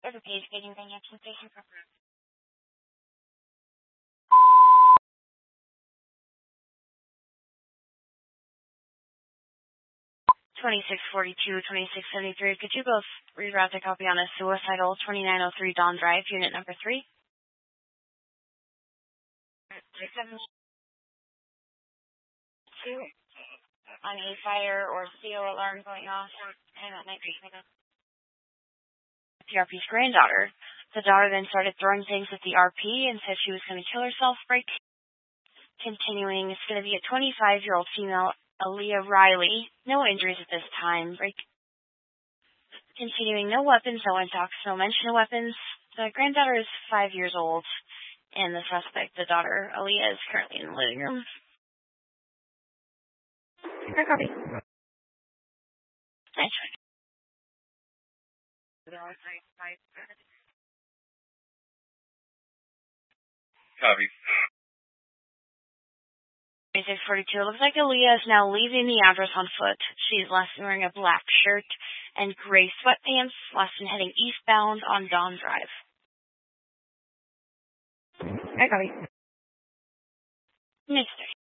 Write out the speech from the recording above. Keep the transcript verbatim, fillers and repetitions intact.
There's a page getting thing action station for twenty-six forty-two, twenty-six seventy-three. Could you both reroute the copy on a suicidal twenty-nine oh three Dawn Drive, unit number three? six seventy-two. On a fire or C O alarm going off. Hang on, night the R P's granddaughter. The daughter then started throwing things at the R P and said she was going to kill herself. Break. Continuing, it's going to be a twenty-five-year-old female, Aaliyah Riley. No injuries at this time. Break. Continuing, no weapons, no intox, no mention of weapons. The granddaughter is five years old, and the suspect, the daughter, Aaliyah, is currently in the living room. Her copy. Nice. Copy. twenty-six forty-two. It looks like Aaliyah is now leaving the address on foot. She's last seen wearing a black shirt and gray sweatpants, last seen heading eastbound on Dawn Drive. I copy. Next.